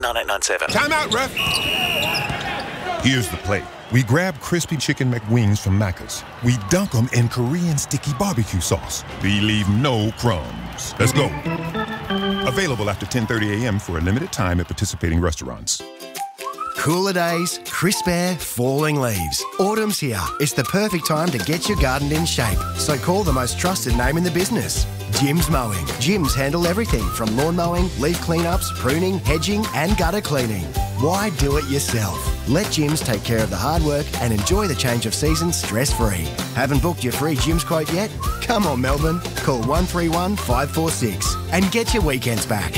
9897. Time out, ref! Here's the play. We grab crispy chicken McWings from Macca's. We dunk them in Korean sticky barbecue sauce. We leave no crumbs. Let's go. Available after 10:30 a.m. for a limited time at participating restaurants. Cooler days, crisp air, falling leaves. Autumn's here. It's the perfect time to get your garden in shape. So call the most trusted name in the business, Jim's Mowing. Jim's handle everything from lawn mowing, leaf cleanups, pruning, hedging and gutter cleaning. Why do it yourself? Let Jim's take care of the hard work and enjoy the change of season stress-free. Haven't booked your free Jim's quote yet? Come on, Melbourne. Call 131 546 and get your weekends back.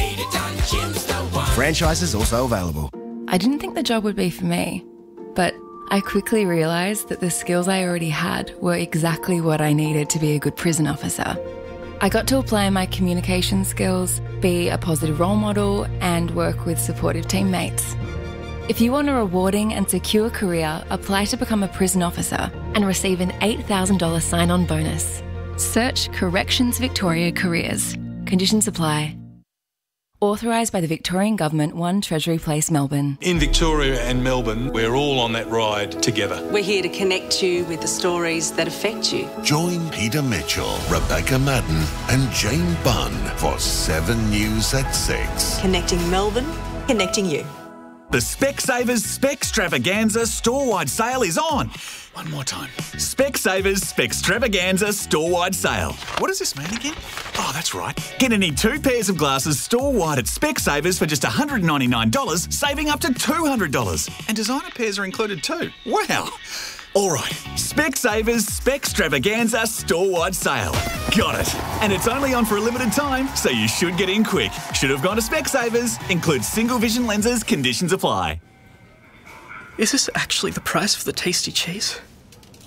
Franchises also available. I didn't think the job would be for me, but I quickly realised that the skills I already had were exactly what I needed to be a good prison officer. I got to apply my communication skills, be a positive role model, and work with supportive teammates. If you want a rewarding and secure career, apply to become a prison officer and receive an $8,000 sign-on bonus. Search Corrections Victoria Careers. Conditions apply. Authorised by the Victorian Government, 1 Treasury Place, Melbourne. In Victoria and Melbourne, we're all on that ride together. We're here to connect you with the stories that affect you. Join Peter Mitchell, Rebecca Madden and Jane Bunn for 7 News at 6. Connecting Melbourne, connecting you. The Specsavers Specstravaganza store-wide sale is on. One more time. Specsavers Specstravaganza store-wide sale. What does this mean again? Oh, that's right. Get any 2 pairs of glasses store-wide at Specsavers for just $199, saving up to $200. And designer pairs are included too. Wow. All right, Specsavers Specstravaganza store-wide sale. Got it. And it's only on for a limited time, so you should get in quick. Should have gone to Specsavers. Includes single vision lenses. Conditions apply. Is this actually the price for the tasty cheese?